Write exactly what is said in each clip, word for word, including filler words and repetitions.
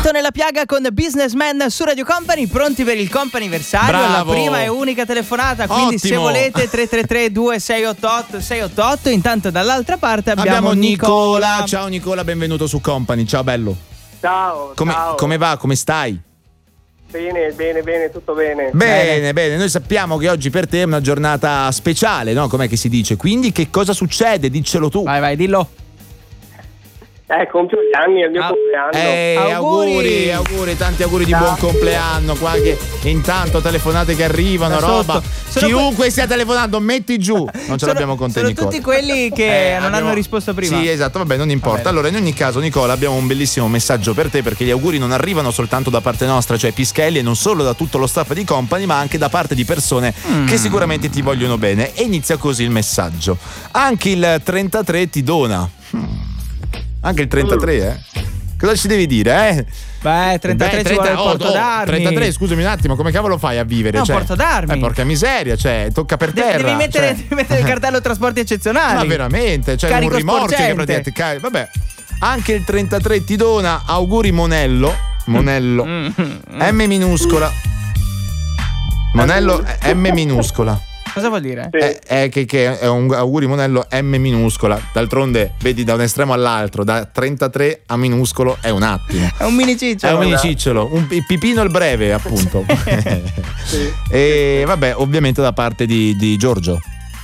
Dito nella piaga con Businessman su Radio Company, pronti per il comp'anniversario. Bravo. La prima e unica telefonata, quindi Ottimo. se volete tre tre tre due sei otto otto sei otto otto. Intanto dall'altra parte abbiamo, Abbiamo Nicola. Nicola. Ciao Nicola, benvenuto su Company. Ciao bello. Ciao, Come, ciao. come va? Come stai? Bene, bene, bene, tutto bene. Bene, bene, noi sappiamo che oggi per te è una giornata speciale, no? Com'è che si dice? Quindi che cosa succede? Diccelo tu. Vai, vai, dillo. Eh, compio gli anni, è il mio Ah, compleanno. Eh, Auguri. auguri, auguri, tanti auguri di Ciao. buon compleanno. Qua che intanto telefonate che arrivano, Da roba. sotto. Sono Chiunque stia telefonando, metti giù. Non ce Sono- l'abbiamo con te, sono Nicola. tutti quelli che non abbiamo- hanno risposto prima. Sì, esatto, vabbè, non importa. bene. Allora, in ogni caso, Nicola, abbiamo un bellissimo messaggio per te, perché gli auguri non arrivano soltanto da parte nostra, cioè Pischelli, e non solo da tutto lo staff di Company, ma anche da parte di persone Mm. che sicuramente ti vogliono bene. E inizia così il messaggio. Anche il trentatré ti dona. Hmm. Anche il trentatré, eh? Cosa ci devi dire, eh? Beh, trentatré Beh, ci vuole il trenta porto oh, oh, d'armi. trentatré, scusami un attimo, come cavolo fai a vivere? No, cioè, porto d'armi. Eh, porca miseria, cioè, tocca per De- terra. devi, mettere, cioè. devi mettere il cartello trasporti eccezionali. Ma veramente, cioè Carico un rimorchio che sporgente. praticamente cari- vabbè. Anche il trentatré ti dona auguri Monello. Monello. Mm, mm. M minuscola. Monello è M minuscola. Cosa vuol dire? Sì. È, è che, che è un auguri Monello M minuscola. D'altronde, vedi da un estremo all'altro, da trentatré a minuscolo è un attimo. È un mini ciccio. È un mini cicciolo, un pi- pipino il breve, appunto. Sì. E vabbè, ovviamente da parte di, di Giorgio.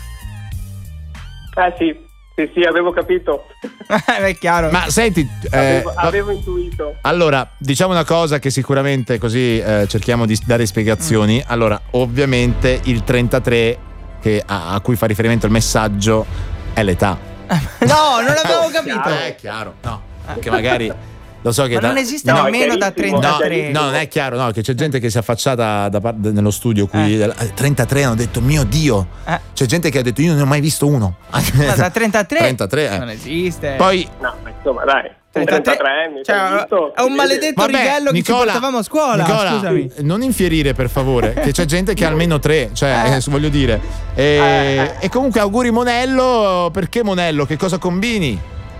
Eh sì, sì, sì, avevo capito. È chiaro. Ma senti, eh, Avevo, va- avevo intuito. allora, diciamo una cosa che sicuramente così eh, cerchiamo di dare spiegazioni. Mm. Allora, ovviamente il trentatré che, a, a cui fa riferimento il messaggio è l'età. No, non l'avevo capito. Eh, è chiaro, no. Che magari lo so che Ma da- non esiste No, è nemmeno da chiarissimo. No, trentatré. no, non è chiaro, no, che c'è gente che si è affacciata da par- nello studio qui. Eh. eh, trentatré hanno detto, mio Dio. Eh. C'è gente che ha detto, io non ne ho mai visto uno. Ma da trentatré? trentatré, eh. Non esiste. Poi, No, ma insomma, dai. Un trentatré trentatré anni. Cioè, è un maledetto vabbè, righello che Nicola, ci portavamo a scuola. Nicola, Scusami. non infierire per favore, che c'è gente che ha almeno tre, cioè, Eh. eh, voglio dire. E, Eh. e comunque auguri Monello, perché Monello? Che cosa combini?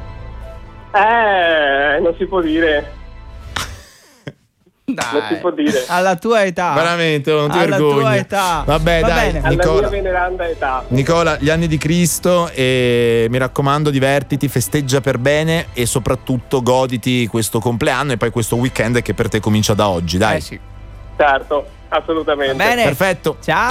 Eh, non si può dire. Non si Dai. può dire. Alla tua età. Veramente, non ti Alla vergogni. tua età. Vabbè, Va dai, bene. Alla Nicola. mia veneranda età. Nicola, gli anni di Cristo, e mi raccomando, divertiti, festeggia per bene e soprattutto goditi questo compleanno e poi questo weekend che per te comincia da oggi, dai. Eh sì. Certo, assolutamente. Va bene. Perfetto. Ciao.